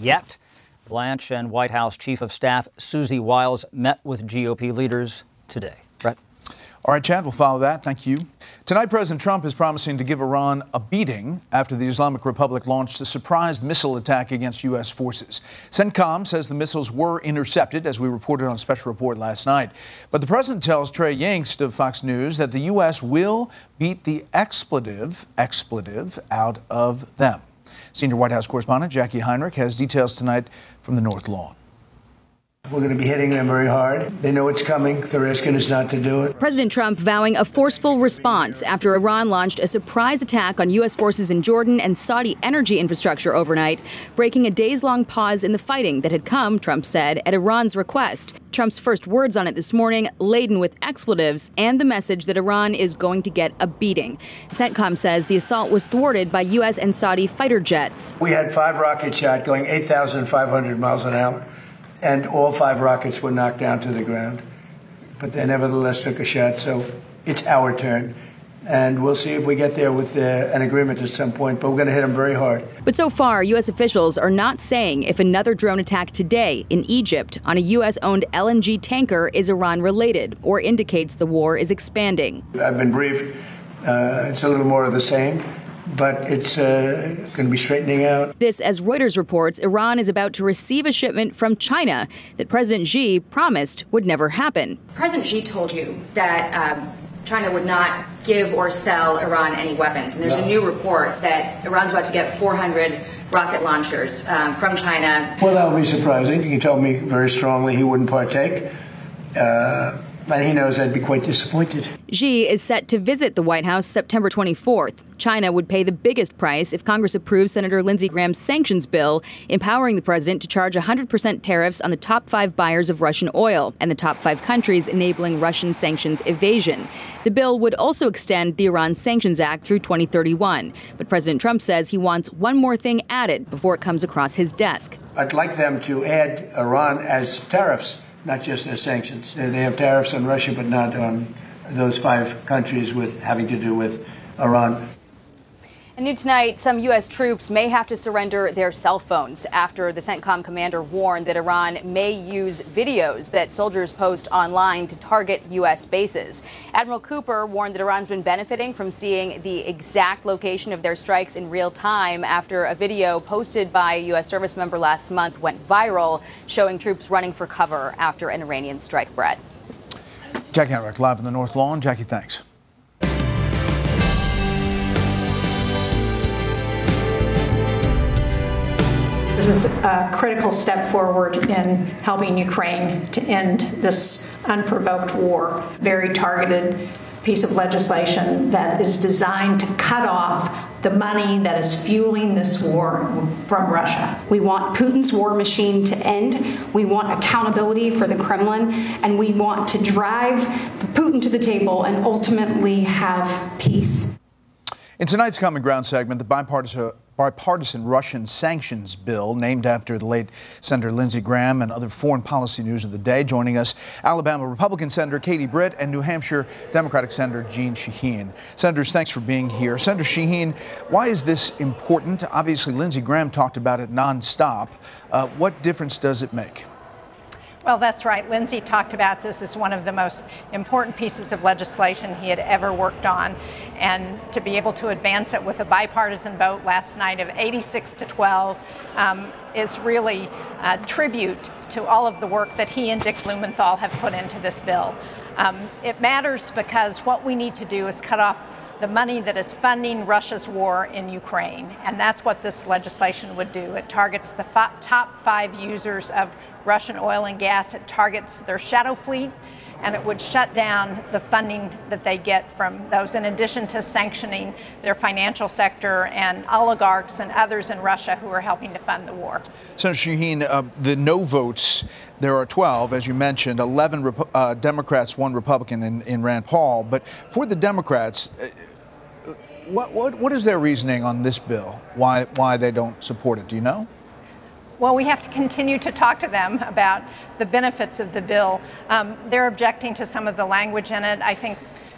yet. Blanche and White House Chief of Staff Susie Wiles met with GOP leaders today. Brett? All right, Chad, we'll follow that. Thank you. Tonight, President Trump is promising to give Iran a beating after the Islamic Republic launched a surprise missile attack against U.S. forces. CENTCOM says the missiles were intercepted, as we reported on a special report last night. But the president tells Trey Yingst of Fox News that the U.S. will beat the expletive out of them. Senior White House correspondent Jackie Heinrich has details tonight from the North Lawn. We're going to be hitting them very hard. They know it's coming. They're asking us not to do it. President Trump vowing a forceful response after Iran launched a surprise attack on U.S. forces in Jordan and Saudi energy infrastructure overnight, breaking a days-long pause in the fighting that had come, Trump said, at Iran's request. Trump's first words on it this morning, laden with expletives and the message that Iran is going to get a beating. CENTCOM says the assault was thwarted by U.S. and Saudi fighter jets. We had 5 rockets shot going 8,500 miles an hour. And all 5 rockets were knocked down to the ground. But they nevertheless took a shot, so it's our turn. And we'll see if we get there with an agreement at some point, but we're going to hit them very hard. But so far, U.S. officials are not saying if another drone attack today in Egypt on a U.S.-owned LNG tanker is Iran-related or indicates the war is expanding. I've been briefed. It's a little more of the same. But it's going to be straightening out. This, as Reuters reports, Iran is about to receive a shipment from China that President Xi promised would never happen. President Xi told you that China would not give or sell Iran any weapons. And there's a new report that Iran's about to get 400 rocket launchers from China. Well, that would be surprising. He told me very strongly he wouldn't partake. And he knows I'd be quite disappointed. Xi is set to visit the White House September 24th. China would pay the biggest price if Congress approves Senator Lindsey Graham's sanctions bill, empowering the president to charge 100% tariffs on the top 5 buyers of Russian oil and the top 5 countries enabling Russian sanctions evasion. The bill would also extend the Iran Sanctions Act through 2031. But President Trump says he wants one more thing added before it comes across his desk. I'd like them to add Iran as tariffs, not just as sanctions. They have tariffs on Russia, but not on those 5 countries with having to do with Iran. And new tonight, some U.S. troops may have to surrender their cell phones after the CENTCOM commander warned that Iran may use videos that soldiers post online to target U.S. bases. Admiral Cooper warned that Iran's been benefiting from seeing the exact location of their strikes in real time after a video posted by a U.S. service member last month went viral, showing troops running for cover after an Iranian strike. Brett. Jackie Heinrich, live in the North Lawn. Jackie, thanks. This is a critical step forward in helping Ukraine to end this unprovoked war. Very targeted piece of legislation that is designed to cut off the money that is fueling this war from Russia. We want Putin's war machine to end. We want accountability for the Kremlin, and we want to drive Putin to the table and ultimately have peace. In tonight's Common Ground segment, the bipartisan Russian sanctions bill, named after the late Senator Lindsey Graham, and other foreign policy news of the day. Joining us, Alabama Republican Senator Katie Britt and New Hampshire Democratic Senator Jeanne Shaheen. Senators, thanks for being here. Senator Shaheen, why is this important? Obviously, Lindsey Graham talked about it nonstop. What difference does it make? Well, that's right. Lindsey talked about this as one of the most important pieces of legislation he had ever worked on. And to be able to advance it with a bipartisan vote last night of 86-12 is really a tribute to all of the work that he and Dick Blumenthal have put into this bill. It matters because what we need to do is cut off the money that is funding Russia's war in Ukraine. And that's what this legislation would do. It targets the top 5 users of Russian oil and gas. It targets their shadow fleet, and it would shut down the funding that they get from those, in addition to sanctioning their financial sector and oligarchs and others in Russia who are helping to fund the war. Senator Shaheen, the no votes, there are 12, as you mentioned, 11 Democrats, 1 Republican in Rand Paul. But for the Democrats, what is their reasoning on this bill? Why they don't support it? Do you know? Well, we have to continue to talk to them about the benefits of the bill. They're objecting to some of the language in it. I think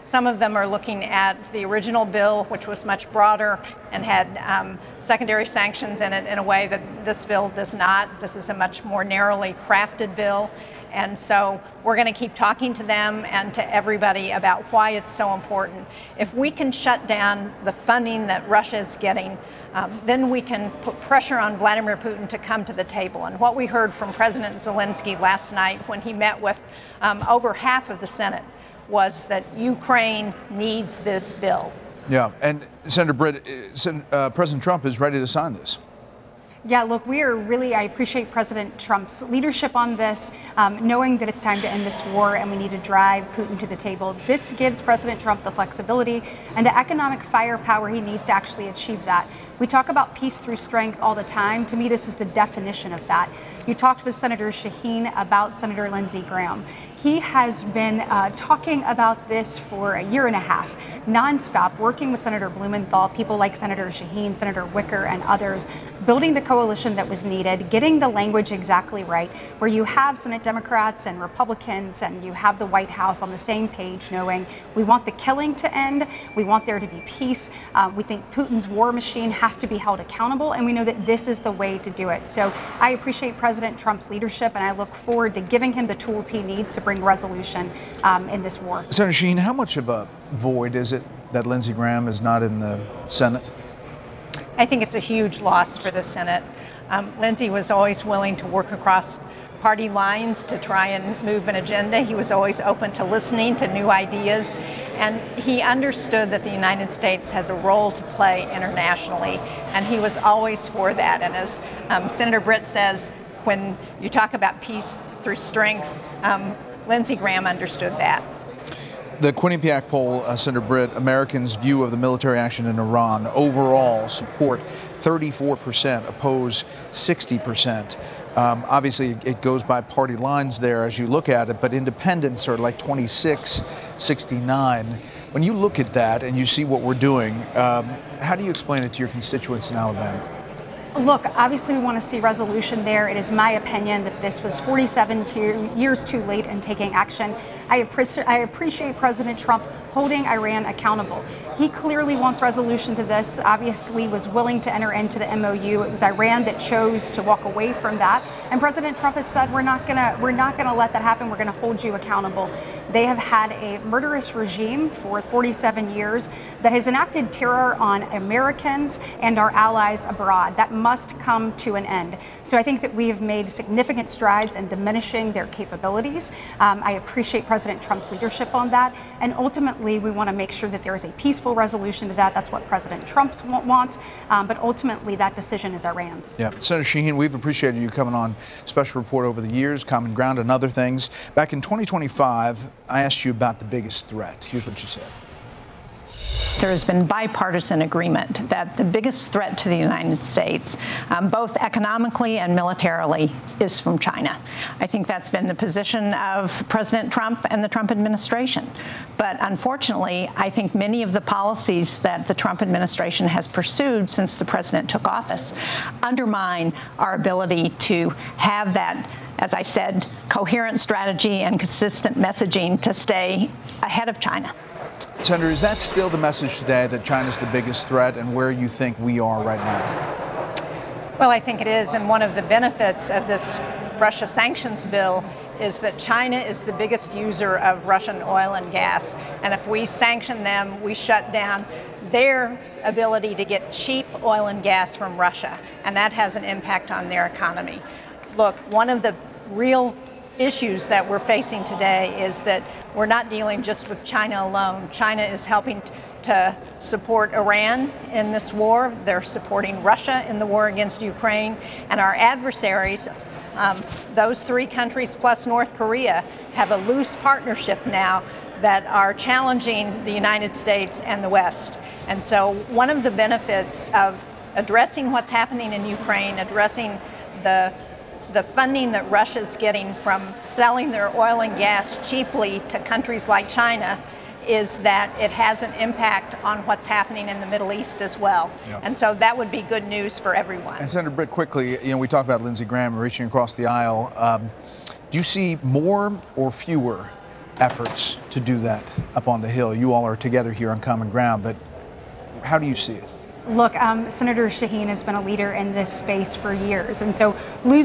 Some of them are looking at the original bill, which was much broader and had secondary sanctions in it in a way that this bill does not. This is a much more narrowly crafted bill. And so we're going to keep talking to them and to everybody about why it's so important. If we can shut down the funding that Russia is getting, then we can put pressure on Vladimir Putin to come to the table. And what we heard from President Zelensky last night when he met with over half of the Senate was that Ukraine needs this bill. Yeah, and Senator Britt, President Trump is ready to sign this. Yeah, look, I appreciate President Trump's leadership on this, knowing that it's time to end this war and we need to drive Putin to the table. This gives President Trump the flexibility and the economic firepower he needs to actually achieve that. We talk about peace through strength all the time. To me, this is the definition of that. You talked with Senator Shaheen about Senator Lindsey Graham. He has been talking about this for a year and a half, nonstop, working with Senator Blumenthal, people like Senator Shaheen, Senator Wicker, and others, building the coalition that was needed, getting the language exactly right, where you have Senate Democrats and Republicans and you have the White House on the same page, knowing we want the killing to end, we want there to be peace, we think Putin's war machine has to be held accountable, and we know that this is the way to do it. So I appreciate President Trump's leadership, and I look forward to giving him the tools he needs to bring resolution in this war. Senator Shaheen, how much of a void is it that Lindsey Graham is not in the Senate? I think it's a huge loss for the Senate. Lindsey was always willing to work across party lines to try and move an agenda. He was always open to listening to new ideas, and he understood that the United States has a role to play internationally, and he was always for that. And as Senator Britt says, when you talk about peace through strength, Lindsey Graham understood that. The Quinnipiac poll, Senator Britt, Americans' view of the military action in Iran, overall support 34%, oppose 60%. Obviously, it goes by party lines there as you look at it, but independents are like 26, 69. When you look at that and you see what we're doing, how do you explain it to your constituents in Alabama? Look, obviously we want to see resolution there. It is my opinion that this was 47 years too late in taking action. I appreciate President Trump holding Iran accountable. He clearly wants resolution to this, obviously was willing to enter into the MOU. It was Iran that chose to walk away from that. And President Trump has said, we're not gonna let that happen. We're gonna hold you accountable. They have had a murderous regime for 47 years that has enacted terror on Americans and our allies abroad. That must come to an end. So I think that we have made significant strides in diminishing their capabilities. I appreciate President Trump's leadership on that. And ultimately, we want to make sure that there is a peaceful resolution to that. That's what President Trump wants. But ultimately, that decision is Iran's. Yeah. Senator Shaheen, we've appreciated you coming on Special Report over the years, Common Ground and other things. Back in 2025, I asked you about the biggest threat. Here's what you said. There has been bipartisan agreement that the biggest threat to the United States, both economically and militarily, is from China. I think that's been the position of President Trump and the Trump administration. But unfortunately, I think many of the policies that the Trump administration has pursued since the president took office undermine our ability to have that, as I said, coherent strategy and consistent messaging to stay ahead of China. Senator, is that still the message today, that China's the biggest threat, and where you think we are right now? Well, I think it is, and one of the benefits of this Russia sanctions bill is that China is the biggest user of Russian oil and gas, and if we sanction them, we shut down their ability to get cheap oil and gas from Russia, and that has an impact on their economy. Look, one of the real issues that we're facing today is that we're not dealing just with China alone. China is helping to support Iran in this war. They're supporting Russia in the war against Ukraine. And our adversaries, those three countries plus North Korea, have a loose partnership now that are challenging the United States and the West. And so one of the benefits of addressing what's happening in Ukraine, addressing the funding that Russia's getting from selling their oil and gas cheaply to countries like China, is that it has an impact on what's happening in the Middle East as well. Yeah. And so that would be good news for everyone. And Senator Britt, quickly, we talked about Lindsey Graham reaching across the aisle. Do you see more or fewer efforts to do that up on the Hill. You all are together here on common ground, but how do you see it? Look, Senator Shaheen has been a leader in this space for years, and so losing